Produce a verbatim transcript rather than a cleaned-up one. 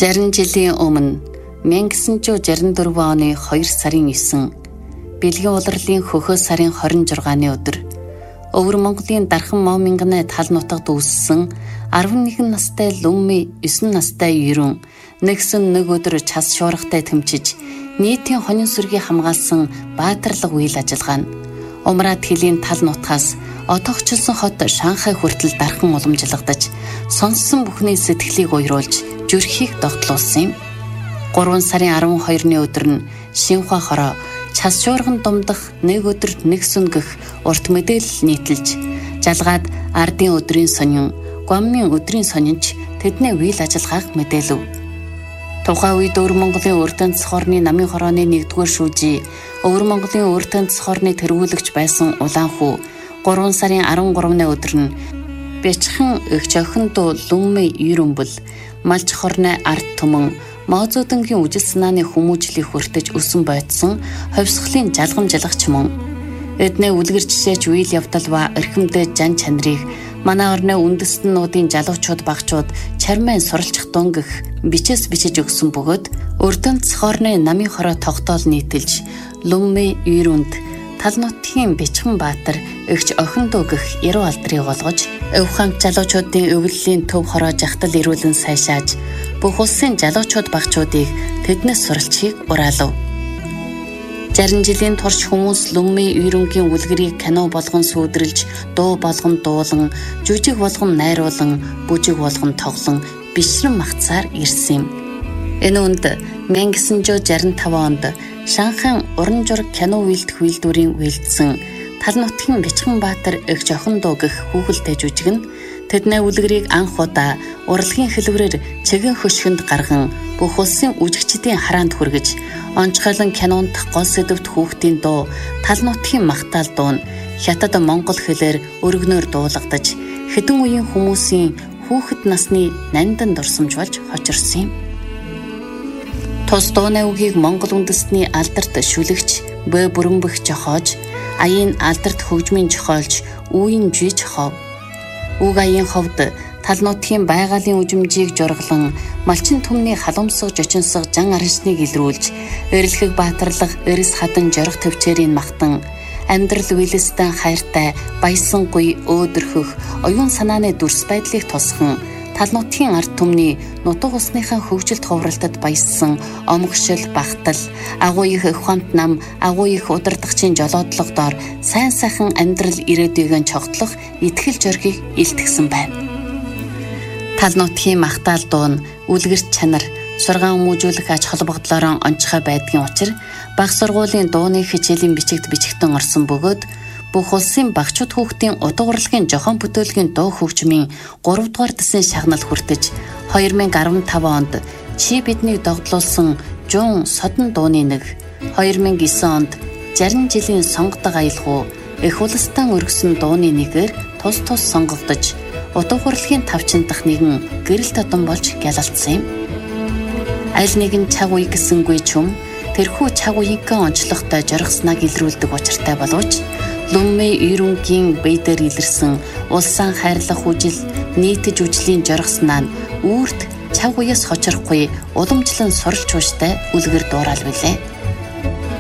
Зарим жилийн өмнө мянга девятьсот шестьдесят четыре оны хоёр сарын девятнадцать бэлгийн улирлын хөхөө сарын двадцать шестны өдөр Өвөр Монголын Дархан Моминганы тал нутагт үүссэн eleven настай Лүмми nine настай Юрун нэгсэн нэг өдөр час шуургатай тэмчиж нийтийн хонин сүргийг хамгаалсан баатарлаг үйл ажиллагаа нь Умраад хилийн тал нутгаас отогчлсон хот Шанхай хүртэл дархан уламжлагдаж сонссон бүхний сэтгэлийг уйруулж зүрхийг догтлуулсан юм. гурван сарын twelve-ны өдөр нь Шинхua хороо час шуурган думдах нэг өдөрт нэг сүн гэх урт мэдээлэл нийтэлж жалгаад ардын өдрийн сонин, Гоммын өдрийн сонинч тэдний үйл ажиллагааг мэдээлв. Тухайн үед Өвөр Монголын Урд Цохорны намын хорооны нэгдүгээр шүүжий Өвөр Монголын Урд Цохорны тэргүүлэгч байсан Улаанхүү гурван сарын thirty-three-ны өдөр нь Бяцхан эгч охин дуу Лүмми Юрүмбэл Малч хорны ард түмэн Маозодонгийн үжил санааны хүмүүжлийг хүртэж өсөн бойдсон ховсхлын жалгамжлагч мөн эднээ үлгэр жишээч үйл явдал ба эрхэмдээ жан чанарыг манай орны үндэстэн нуудын залуучууд багчууд чармайн суралцах дунгих бичээс бичиж өгсөн бөгөөд Урд Цохорны намын хороо тогтоол нийтэлж Лүмми Юрүнд тал нутгийн Бяцхан Баатар эгч охин дуу гэх яруу алдрыг олгож Өвханг залуучуудын өвлөлийн төв хороо жахтал ирүүлэн сайшааж бүх улсын залуучууд багчуудыг тэднээс суралцахыг ураалав. sixty жилийн турш хүмүүс Лүмми Юрүнгийн үлгэрийг кино болгон сүйдрэлж, дуу болгон дуулан, жүжиг болгон найруулан, бүжиг болгон тоглон бишрэн магтсаар ирсэн юм. Энэ үнд nineteen sixty-five онд Шанхайн уран зураг кино үйлдэх үйлдвэрийн үйлдсэн тал нутгийн Бяцхан Баатар эгч охин дуу гэх хүүхэлтэй жүжиг нь тэдний үлгэрийг анх удаа урлагийн хэлбэрээр чигэн хөшгөнд гарган бүх улсын үжигчдийн хараанд хүргэж онцгойлон кинонд гол сэдвт хүүхдийн дуу тал нутгийн магтаал дуу нь хятад монгол хэлээр өргөнөөр дуулагдаж хэдэн үеийн хүмүүсийн хүүхэд насны нандин дурсамж болж хожирсон юм. Тус дууны үгийг монгол үндэстний алдарт шүлэгч Б Бүрэнбэх жохоож аяын алдарт хөгжмийн жохоолж Үеийн Жи жохов. Үг аяын ховд тал нутгийн байгалийн үжимжийг жургалан малчин түмний халамсаг жочинсаг жан арчныг илрүүлж эрэлхэг баатарлах эрэс хадан жорох төвчээрийн магтан амьдрал үйлэстэн хайртай баясангүй өөдрөхөх оюун санааны дүрс байдлыг тусган тал нутгийн ард түмний нутаг усныхаа хөгжилт ховралтад баяссан омгшил багтал агуу их ухаант нам агуу их удирдагчийн жолоодлогдоор сайн сайхан амьдрал ирээдүйгэн чогтлох итгэл зоргийг илтгэсэн байна. Тал нутгийн магтаал дуу нь үлгэрт чанар сургаан хүмүүжүүлэх ач холбогдлороо онцгой байдгийн учир бага сургуулийн дууны хичээлийн бичигт бичигтэн орсон бөгөөд бүх улсын багчууд хүүхдийн утга урлагийн жохон бүтээлгийн дуу хөгжмийн three дугаар дэсний шагнал хүртэж twenty fifteen онд чи биднийг догдлуулсан жун содон дууны нэг two thousand nine онд sixty жилийн сонгодог аялгуу эх улстан өргөсөн дууны нэгээр тус тус сонгогдож утга урлагийн тавчин дахь нэгэн гэрэл тодон болж гялалцсан юм. Аль нэгэн цаг үе гэсэнгүй чүм тэрхүү цаг үеийнхээ онцлогтой жоргосныг илрүүлдэг учиртай боловч Лүмми Юрүнгийн бэйдэр илэрсэн улсаан хайрлах үжил нийтж үжлийн жоргоснаа нь үүрт цаг үеэс хочрахгүй уламжлан суралж ууштай үлгэр дуурал билээ.